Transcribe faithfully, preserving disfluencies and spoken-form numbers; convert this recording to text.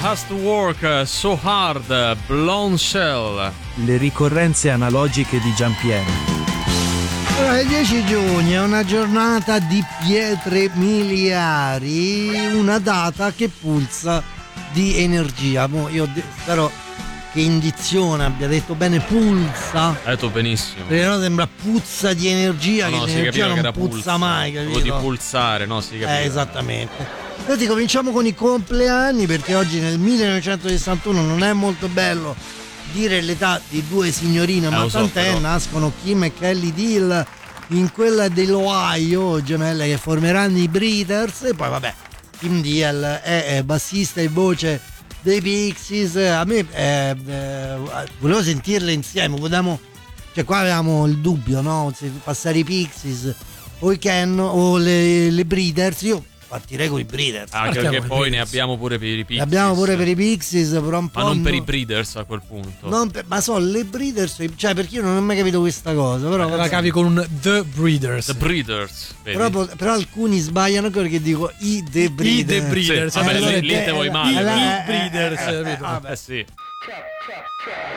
Has to Work So Hard, Blown Shell. Le ricorrenze analogiche di Giampiero. Allora, il dieci giugno è una giornata di pietre miliari, una data che pulsa di energia. Mo io de- spero che indizione abbia detto bene, pulsa. Hai detto benissimo. Perché no, sembra puzza di energia, No, no, che si l'energia capiva non che era puzza pulsa, mai, proprio capito? di pulsare, no? Si capiva. Eh, esattamente. Senti, cominciamo con i compleanni, perché oggi nel millenovecentosessantuno non è molto bello dire l'età di due signorine, Eh, ma lo so, tant'è, però. nascono Kim e Kelly Deal in quella dell'Ohio, gemelle che formeranno i Breeders, e poi vabbè, Kim Deal è, è bassista e voce dei Pixies. A me eh, eh, volevo sentirle insieme, potevamo, cioè qua avevamo il dubbio, no? Se passare i Pixies o i Ken o le, le Breeders. Io partirei con i Breeders. Anche perché poi ne abbiamo pure per i Pixies. Ne abbiamo pure per i Pixies, però un po'. Ma non per no- i Breeders a quel punto. non per- ma sono le Breeders, cioè perché io non ho mai capito questa cosa. Però, La cavi con un The Breeders. The Breeders, vedi? però, po- però alcuni sbagliano perché dico i The Breeders. I The Breeders. Sì, vabbè, allora lì- lì te- te vuoi eh, male, eh, però. eh, I Breeders, eh, eh, capito? vabbè. Eh sì.